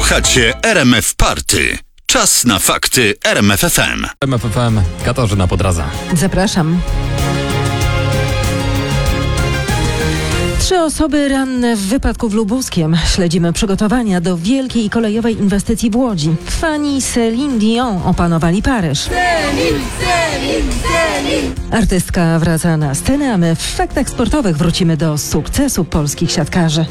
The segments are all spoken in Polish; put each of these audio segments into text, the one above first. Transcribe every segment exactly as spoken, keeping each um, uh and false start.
Słuchacie R M F Party. Czas na fakty R M F F M. R M F F M, Katarzyna Podradza. Zapraszam. Trzy osoby ranne w wypadku w Lubuskiem. Śledzimy przygotowania do wielkiej kolejowej inwestycji w Łodzi. Fani Céline Dion opanowali Paryż. Céline, Céline, Céline. Artystka wraca na scenę, a my w faktach sportowych wrócimy do sukcesu polskich siatkarzy.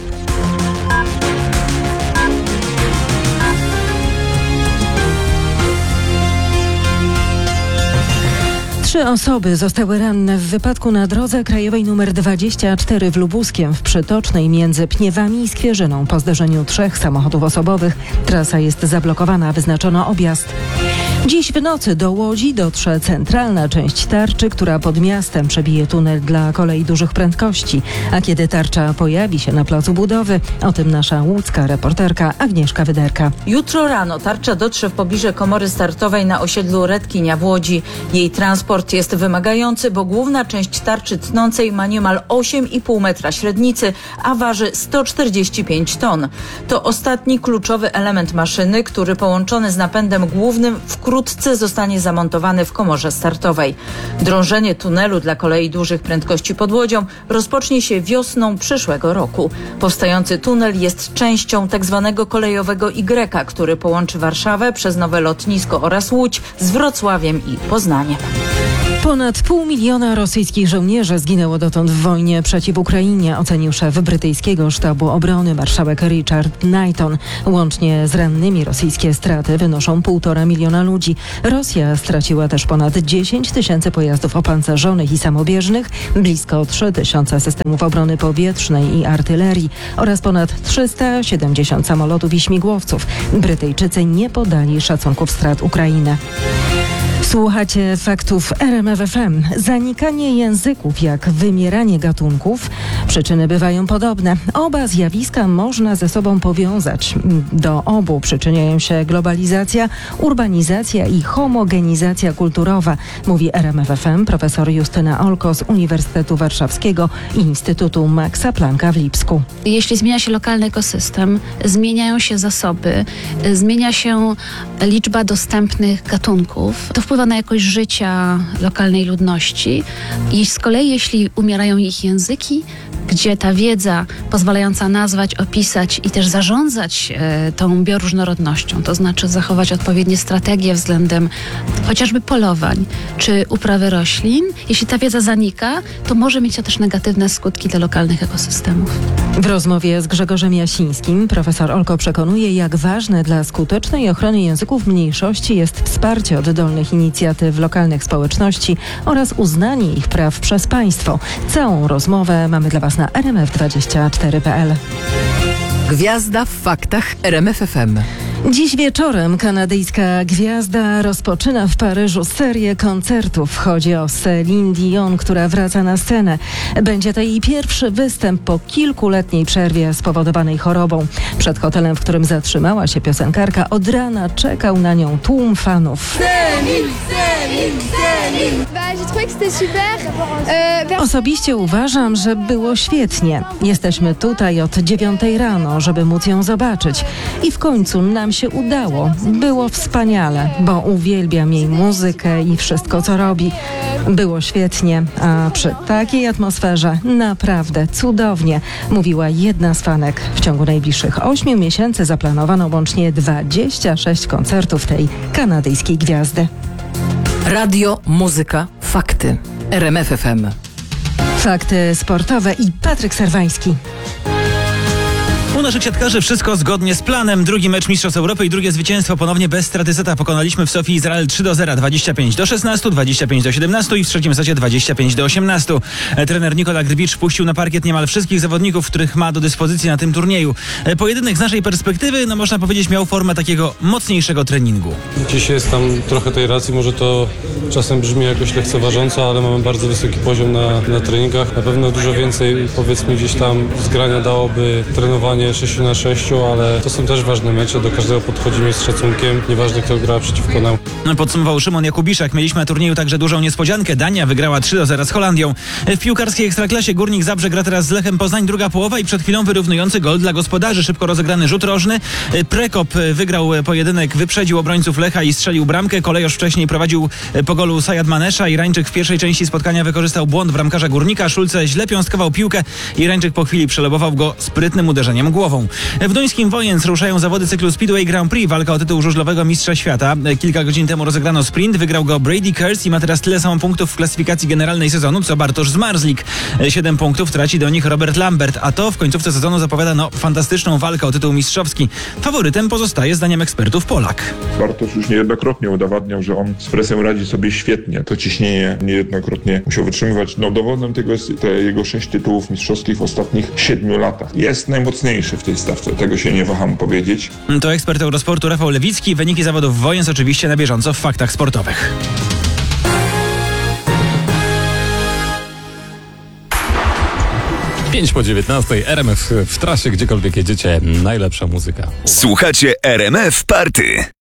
Trzy osoby zostały ranne w wypadku na drodze krajowej nr dwadzieścia cztery w Lubuskiem w Przytocznej między Pniewami i Skwierzyną. Po zderzeniu trzech samochodów osobowych trasa jest zablokowana, wyznaczono objazd. Dziś w nocy do Łodzi dotrze centralna część tarczy, która pod miastem przebije tunel dla kolei dużych prędkości. A kiedy tarcza pojawi się na placu budowy, o tym nasza łódzka reporterka Agnieszka Wyderka. Jutro rano tarcza dotrze w pobliże komory startowej na osiedlu Redkinia w Łodzi. Jej transport jest wymagający, bo główna część tarczy tnącej ma niemal osiem i pół metra średnicy, a waży sto czterdzieści pięć ton. To ostatni kluczowy element maszyny, który połączony z napędem głównym wkrótce zostanie zamontowany w komorze startowej. Drążenie tunelu dla kolei dużych prędkości pod Łodzią rozpocznie się wiosną przyszłego roku. Powstający tunel jest częścią tzw. kolejowego Y, który połączy Warszawę przez nowe lotnisko oraz Łódź z Wrocławiem i Poznaniem. Ponad pół miliona rosyjskich żołnierzy zginęło dotąd w wojnie przeciw Ukrainie, ocenił szef brytyjskiego sztabu obrony marszałek Richard Knighton. Łącznie z rannymi rosyjskie straty wynoszą półtora miliona ludzi. Rosja straciła też ponad dziesięć tysięcy pojazdów opancerzonych i samobieżnych, blisko trzy tysiące systemów obrony powietrznej i artylerii oraz ponad trzysta siedemdziesiąt samolotów i śmigłowców. Brytyjczycy nie podali szacunków strat Ukrainy. Słuchacie faktów R M F F M. Zanikanie języków jak wymieranie gatunków. Przyczyny bywają podobne. Oba zjawiska można ze sobą powiązać. Do obu przyczyniają się globalizacja, urbanizacja i homogenizacja kulturowa, mówi R M F F M profesor Justyna Olko z Uniwersytetu Warszawskiego i Instytutu Maxa Plancka w Lipsku. Jeśli zmienia się lokalny ekosystem, zmieniają się zasoby, zmienia się liczba dostępnych gatunków, to wpływa na jakość życia lokalnej ludności i z kolei jeśli umierają ich języki, gdzie ta wiedza pozwalająca nazwać, opisać i też zarządzać e, tą bioróżnorodnością, to znaczy zachować odpowiednie strategie względem chociażby polowań czy uprawy roślin, jeśli ta wiedza zanika, to może mieć to też negatywne skutki dla lokalnych ekosystemów. W rozmowie z Grzegorzem Jasińskim profesor Olko przekonuje, jak ważne dla skutecznej ochrony języków mniejszości jest wsparcie oddolnych inicjatyw lokalnych społeczności oraz uznanie ich praw przez państwo. Całą rozmowę mamy dla Was na R M F dwadzieścia cztery kropka p l. Gwiazda w faktach R M F F M. Dziś wieczorem kanadyjska gwiazda rozpoczyna w Paryżu serię koncertów. Chodzi o Céline Dion, która wraca na scenę. Będzie to jej pierwszy występ po kilkuletniej przerwie spowodowanej chorobą. Przed hotelem, w którym zatrzymała się piosenkarka, od rana czekał na nią tłum fanów. Céline, Céline, Céline. Osobiście uważam, że było świetnie. Jesteśmy tutaj od dziewiątej rano, żeby móc ją zobaczyć. I w końcu nam się udało. Było wspaniale, bo uwielbiam jej muzykę i wszystko, co robi. Było świetnie, a przy takiej atmosferze naprawdę cudownie, mówiła jedna z fanek. W ciągu najbliższych ośmiu miesięcy zaplanowano łącznie dwadzieścia sześć koncertów tej kanadyjskiej gwiazdy. Radio, muzyka, fakty. R M F F M. Fakty sportowe i Patryk Serwański. U naszych siatkarzy wszystko zgodnie z planem. Drugi mecz Mistrzostw Europy i drugie zwycięstwo ponownie bez straty seta. Pokonaliśmy w Sofii Izrael trzy do zera, dwadzieścia pięć do szesnastu, dwadzieścia pięć do siedemnastu i w trzecim secie dwadzieścia pięć do osiemnastu. Trener Nikola Grbicz puścił na parkiet niemal wszystkich zawodników, których ma do dyspozycji na tym turnieju. Pojedynek z naszej perspektywy, no można powiedzieć, miał formę takiego mocniejszego treningu. Dziś jest tam trochę tej racji, może to czasem brzmi jakoś lekceważąco, ale mamy bardzo wysoki poziom na, na treningach. Na pewno dużo więcej, powiedzmy, gdzieś tam zgrania dałoby trenowanie nie sześć na sześć, ale to są też ważne mecze, do każdego podchodzimy z szacunkiem, nieważne kto gra przeciwko nam. Podsumował Szymon Jakubiszak. Mieliśmy na turnieju także dużą niespodziankę. Dania wygrała trzy do zera z Holandią. W piłkarskiej Ekstraklasie Górnik Zabrze gra teraz z Lechem Poznań, druga połowa i przed chwilą wyrównujący gol dla gospodarzy. Szybko rozegrany rzut rożny. Prekop wygrał pojedynek, wyprzedził obrońców Lecha i strzelił bramkę. Kolejosz wcześniej prowadził po golu Sajad Manesza. Irańczyk w pierwszej części spotkania wykorzystał błąd bramkarza Górnika. Szulce źle piąstkował piłkę. Irańczyk po chwili przelobował go sprytnym uderzeniem głową. W duńskim Wojens ruszają zawody cyklu Speedway Grand Prix. Walka o tytuł żużlowego mistrza świata. Kilka godzin temu rozegrano sprint. Wygrał go Brady Kurz i ma teraz tyle samo punktów w klasyfikacji generalnej sezonu, co Bartosz Zmarzlik. Siedem punktów traci do nich Robert Lambert, a to w końcówce sezonu zapowiada no, fantastyczną walkę o tytuł mistrzowski. Faworytem pozostaje, zdaniem ekspertów, Polak. Bartosz już niejednokrotnie udowadniał, że on z presją radzi sobie świetnie. To ciśnienie niejednokrotnie musiał wytrzymywać. No dowodem tego jest te jego sześć tytułów mistrzowskich w ostatnich siedmiu latach. Jest najmocniejszy w tej stawce, tego się nie waham powiedzieć. To ekspert Eurosportu Rafał Lewicki. Wyniki zawodów Wojens oczywiście na bieżąco w faktach sportowych. pięć po dziewiętnastej, R M F w trasie, gdziekolwiek jedziecie, najlepsza muzyka. Słuchacie R M F Party.